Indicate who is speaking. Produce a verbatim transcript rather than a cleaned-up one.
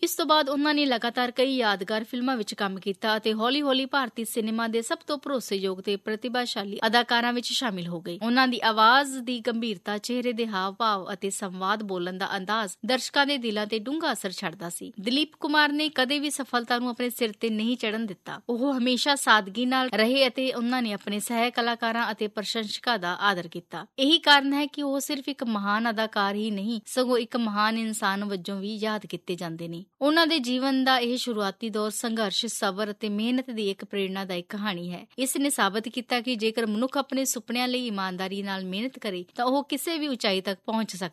Speaker 1: ਇਸ ਤੋਂ ਬਾਅਦ ਉਹਨਾਂ ਨੇ ਲਗਾਤਾਰ ਕਈ ਯਾਦਗਾਰ ਫਿਲਮਾਂ ਵਿੱਚ ਕੰਮ ਕੀਤਾ ਅਤੇ ਹੌਲੀ-ਹੌਲੀ ਭਾਰਤੀ ਸਿਨੇਮਾ ਦੇ ਸਭ ਤੋਂ ਭਰੋਸੇਯੋਗ ਤੇ ਪ੍ਰਤਿਭਾਸ਼ਾਲੀ ਅਦਾਕਾਰਾਂ ਵਿੱਚ ਸ਼ਾਮਿਲ ਹੋ ਗਏ। ਉਹਨਾਂ ਦੀ ਆਵਾਜ਼ ਦੀ ਗੰਭੀਰਤਾ, ਚਿਹਰੇ ਦੇ ਹਾਵ-ਭਾਵ ਅਤੇ ਸੰਵਾਦ ਬੋਲਣ ਦਾ ਅੰਦਾਜ਼ ਦਰਸ਼ਕਾਂ ਦੇ ਦਿਲਾਂ ਤੇ ਡੂੰਘਾ ਅਸਰ ਛੱਡਦਾ ਸੀ। ਦਿਲੀਪ ਕੁਮਾਰ ਨੇ ਕਦੇ ਵੀ ਸਫਲਤਾ ਨੂੰ ਆਪਣੇ ਸਿਰ ਤੇ ਨਹੀਂ ਚੜ੍ਹਨ ਦਿੱਤਾ। ਉਹ ਹਮੇਸ਼ਾ ਸਾਦਗੀ ਨਾਲ ਰਹੇ ਅਤੇ ਉਹਨਾਂ ਨੇ ਆਪਣੇ ਸਹਿ ਕਲਾਕਾਰਾਂ ਅਤੇ ਪ੍ਰਸ਼ੰਸਕਾਂ ਦਾ ਆਦਰ ਕੀਤਾ। ਇਹੀ ਕਾਰਨ ਹੈ ਕਿ ਉਹ ਸਿਰਫ ਇੱਕ ਮਹਾਨ ਅਦਾਕਾਰ ਹੀ ਨਹੀਂ, ਸਗੋਂ ਇੱਕ ਮਹਾਨ ਇਨਸਾਨ ਵਜੋਂ ਵੀ ਯਾਦ ਕੀਤੇ ਜਾਂਦੇ ਨੇ। ਉਹਨਾਂ ਦੇ ਜੀਵਨ ਦਾ ਇਹ ਸ਼ੁਰੂਆਤੀ ਦੌਰ ਸੰਘਰਸ਼, ਸਬਰ ਅਤੇ ਮਿਹਨਤ ਦੀ ਇੱਕ ਪ੍ਰੇਰਨਾਦਾਇਕ ਕਹਾਣੀ ਹੈ। ਇਸ ਨੇ ਸਾਬਤ ਕੀਤਾ ਕਿ ਜੇਕਰ ਮਨੁੱਖ ਆਪਣੇ ਸੁਪਨਿਆਂ ਲਈ ਇਮਾਨਦਾਰੀ ਨਾਲ ਮਿਹਨਤ ਕਰੇ ਤਾਂ ਉਹ ਕਿਸੇ ਵੀ ਉਚਾਈ ਤੱਕ ਪਹੁੰਚ ਸਕਦਾ